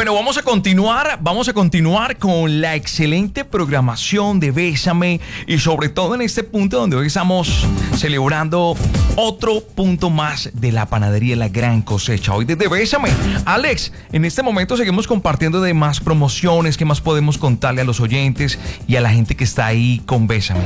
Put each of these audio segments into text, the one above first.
Bueno, vamos a continuar con la excelente programación de Bésame y sobre todo en este punto donde hoy estamos celebrando otro punto más de la panadería La Gran Cosecha. Hoy desde Bésame. Alex, en este momento seguimos compartiendo de más promociones. ¿Qué más podemos contarle a los oyentes y a la gente que está ahí con Bésame?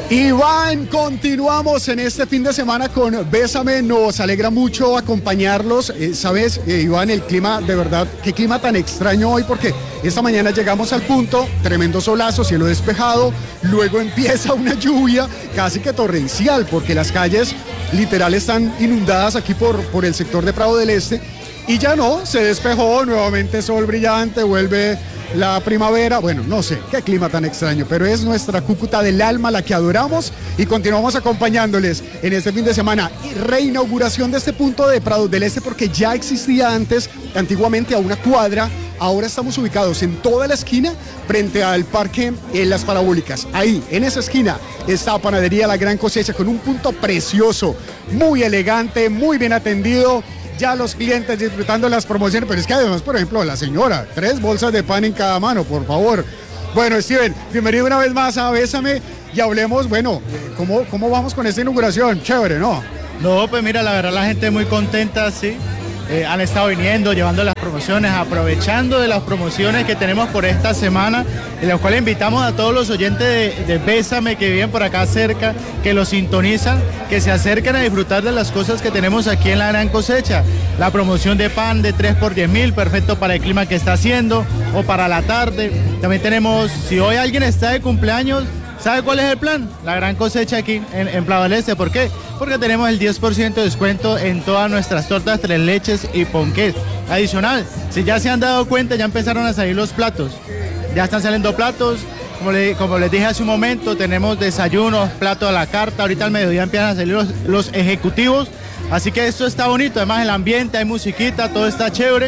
Iván, continuamos en este fin de semana con Bésame. Nos alegra mucho acompañarlos. Sabes, Iván, el clima, de verdad, qué clima tan extraño hoy, porque esta mañana llegamos al punto, tremendo solazo, cielo despejado, luego empieza una lluvia casi que torrencial, porque las calles literal están inundadas aquí por el sector de Prado del Este, y ya no, se despejó, nuevamente sol brillante, vuelve la primavera. Bueno, no sé, qué clima tan extraño, pero es nuestra Cúcuta del alma la que adoramos y continuamos acompañándoles en este fin de semana. Y reinauguración de este punto de Prado del Este, porque ya existía antes, antiguamente a una cuadra. Ahora estamos ubicados en toda la esquina frente al parque Las Parabólicas. Ahí, en esa esquina, está Panadería La Gran Cosecha con un punto precioso, muy elegante, muy bien atendido. Ya los clientes disfrutando las promociones, pero es que además, por ejemplo, la señora, 3 bolsas de pan en cada mano, por favor. Bueno, Steven, bienvenido una vez más a Bésame y hablemos, bueno, ¿cómo vamos con esta inauguración? Chévere, ¿no? No, pues mira, la verdad la gente muy contenta, sí. Han estado viniendo, llevando las promociones, aprovechando de las promociones que tenemos por esta semana, en las cuales invitamos a todos los oyentes de Bésame que viven por acá cerca, que los sintonizan, que se acerquen a disfrutar de las cosas que tenemos aquí en La Gran Cosecha. La promoción de pan de 3 por 10.000, perfecto para el clima que está haciendo, o para la tarde. También tenemos, si hoy alguien está de cumpleaños, ¿sabe cuál es el plan? La Gran Cosecha aquí en Prado del Este. ¿Por qué? Porque tenemos el 10% de descuento en todas nuestras tortas, 3 leches y ponqués. Adicional, si ya se han dado cuenta, ya empezaron a salir los platos. Ya están saliendo platos. Como les dije hace un momento, tenemos desayunos, platos a la carta. Ahorita al mediodía empiezan a salir los ejecutivos. Así que esto está bonito. Además, el ambiente, hay musiquita, todo está chévere.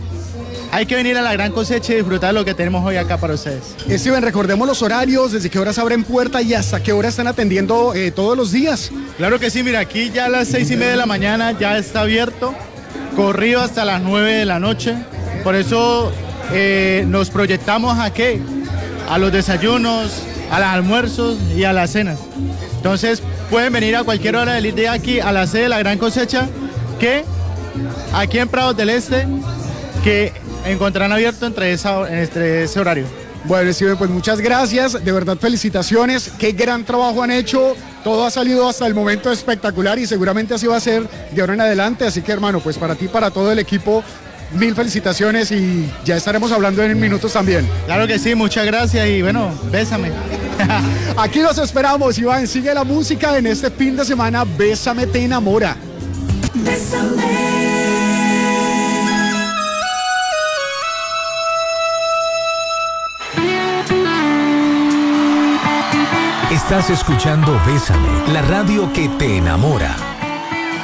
Hay que venir a La Gran Cosecha y disfrutar lo que tenemos hoy acá para ustedes. Steven, recordemos los horarios, desde qué horas abren puerta y hasta qué hora están atendiendo todos los días. Claro que sí, mira, aquí ya a las 6:30 de la mañana ya está abierto, corrido hasta las 9 de la noche. Por eso nos proyectamos a qué, a los desayunos, a los almuerzos y a las cenas. Entonces pueden venir a cualquier hora del día aquí a la sede de La Gran Cosecha, que aquí en Prado del Este, que encontrarán abierto entre ese horario. Bueno, Steven, pues muchas gracias, de verdad felicitaciones, qué gran trabajo han hecho, todo ha salido hasta el momento espectacular y seguramente así va a ser de ahora en adelante, así que hermano, pues para ti, para todo el equipo, 1000 felicitaciones y ya estaremos hablando en minutos también. Claro que sí, muchas gracias y bueno, bésame. Aquí los esperamos, Iván, sigue la música en este fin de semana, Bésame te enamora. Bésame. Estás escuchando Bésame, la radio que te enamora.